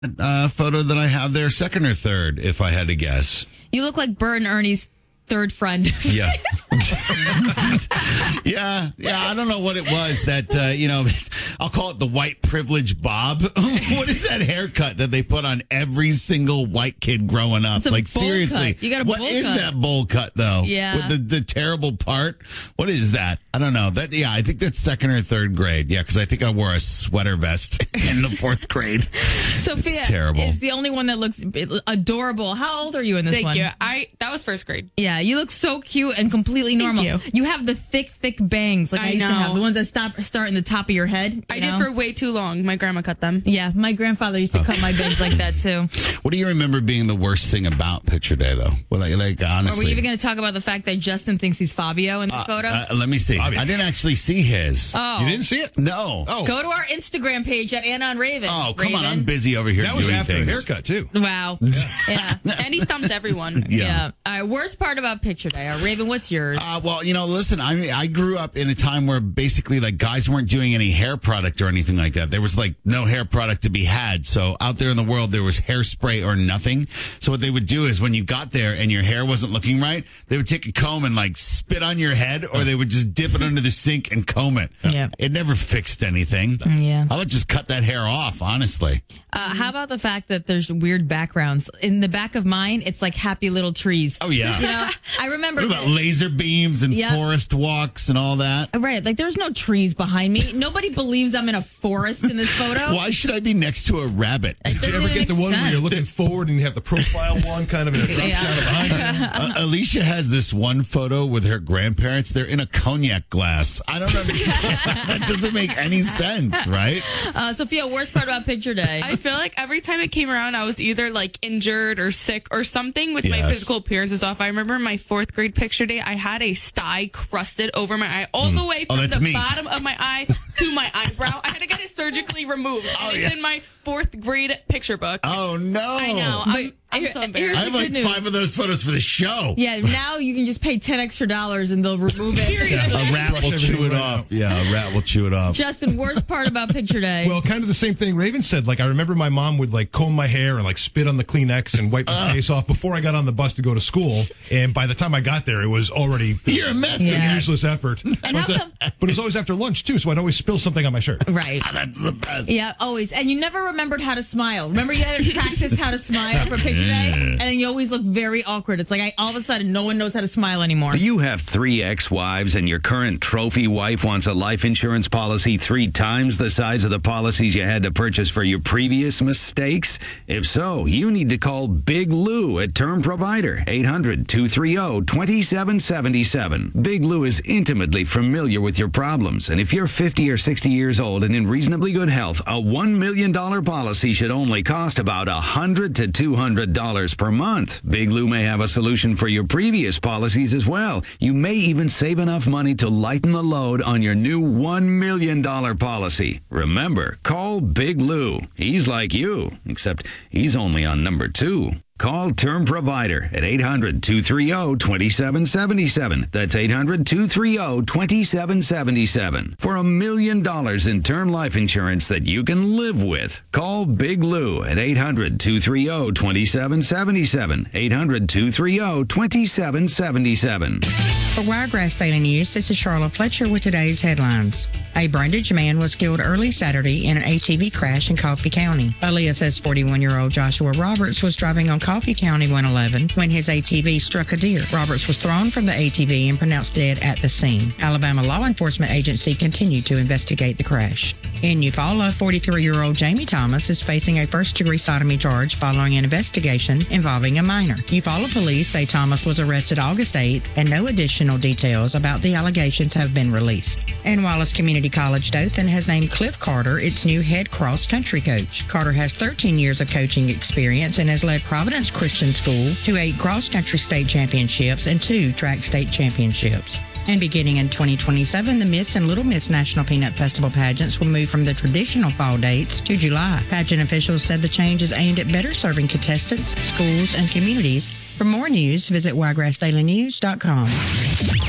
photo that I have there, second or third, if I had to guess. You look like Bert and Ernie's third friend. Yeah. Yeah. I don't know what it was that, I'll call it the white privilege bob. What is that haircut that they put on every single white kid growing up? It's a Like, bowl seriously. cut. You got a what bowl is cut. that bowl cut, though? Yeah. With the terrible part? What is that? I don't know. I think that's second or third grade. Yeah, because I think I wore a sweater vest in the fourth grade. Sophia It's terrible. is the only one that looks adorable. How old are you in this one? Thank you. That was first grade. Yeah, you look so cute and completely normal. you. have the thick bangs like I used to have. The ones that start in the top of your head. I did for way too long. My grandma cut them. Yeah, my grandfather used to cut my bangs like that too. What do you remember being the worst thing about Picture Day, though? Well, like honestly. Are we even going to talk about the fact that Justin thinks he's Fabio in the photo? Let me see. Fabio. I didn't actually see his. Oh. You didn't see it? No. Oh. Go to our Instagram page at Anna on Raven. Oh, come on. Raven. I'm busy over here That was doing after things. a haircut, too. Wow. Yeah. And he stumped everyone. Yeah. All right, worst part about Picture Day. Raven, what's yours? Well, listen, I grew up in a time where basically like guys weren't doing any hair product or anything like that. There was like no hair product to be had. So out there in the world, there was hairspray or nothing. So what they would do is when you got there and your hair wasn't looking right, they would take a comb and like spit on your head, or they would just dip it under the sink and comb it. Yeah. It never fixed anything. Yeah. I would just cut that hair off, honestly. How about the fact that there's weird backgrounds? In the back of mine, it's like happy little trees. Oh, yeah. I remember. What about laser beams and Yep. forest walks and all that? Right, like there's no trees behind me. Nobody believes I'm in a forest in this photo. Why should I be next to a rabbit? Did you ever get the one where you're looking forward and you have the profile one kind of in a drop Yeah. shot of behind you? Alicia has this one photo with her grandparents. They're in a cognac glass. I don't understand. That doesn't make any sense, right? Sophia, worst part about Picture Day? I feel like every time it came around, I was either like injured or sick or something with my Yes. physical appearance was off. I remember my fourth grade picture day, I had a sty crusted over my eye all the way from that's the me. bottom of my eye to my eyebrow. I had to get it surgically removed. And yeah. it's in my fourth grade picture book. Oh, no. I know. I'm so embarrassed. I have like 5 of those photos for the show. Yeah, now you can just pay $10 extra and they'll remove it. Seriously. A rat will Brush chew it everything right off. out. Yeah, a rat will chew it off. Justin, worst part about Picture Day? Well, kind of the same thing Raven said. Like, I remember my mom would, like, comb my hair and, like, spit on the Kleenex and wipe my face off before I got on the bus to go to school. And by the time I got there, it was already You're a mess. Yeah. a useless effort. And how come- But it was always after lunch, too, so I'd always spill something on my shirt. Right. That's the best. Yeah, always. And you never remembered how to smile. Remember you had to practice how to smile for Picture Day? And then you always look very awkward. It's like all of a sudden no one knows how to smile anymore. You have 3 ex-wives and your current trophy wife wants a life insurance policy 3 times the size of the policies you had to purchase for your previous mistakes? If so, you need to call Big Lou at Term Provider, 800-230-2777. Big Lou is intimately familiar with your problems, and if you're 50 or 60 years old and in reasonably good health, a $1 million policy should only cost about $100 to $200 per month. Big Lou may have a solution for your previous policies as well. You may even save enough money to lighten the load on your new $1 million policy. Remember, call Big Lou. He's like you, except he's only on number 2. Call Term Provider at 800-230-2777. That's 800-230-2777. For $1 million in term life insurance that you can live with. Call Big Lou at 800-230-2777. 800-230-2777. For Wiregrass Daily News, this is Charlotte Fletcher with today's headlines. A Brundage man was killed early Saturday in an ATV crash in Coffee County. Aaliyah says 41-year-old Joshua Roberts was driving on Coffee County 111 when his ATV struck a deer. Roberts was thrown from the ATV and pronounced dead at the scene. Alabama law enforcement agency continued to investigate the crash. In Eufaula, 43-year-old Jamie Thomas is facing a first-degree sodomy charge following an investigation involving a minor. Eufaula police say Thomas was arrested August 8th and no additional details about the allegations have been released. And Wallace Community College Dothan has named Cliff Carter its new head cross-country coach. Carter has 13 years of coaching experience and has led Providence Christian School to 8 cross-country state championships and 2 track state championships. And beginning in 2027, the Miss and Little Miss National Peanut Festival pageants will move from the traditional fall dates to July. Pageant officials said the change is aimed at better serving contestants, schools, and communities. For more news, visit wiregrassdailynews.com.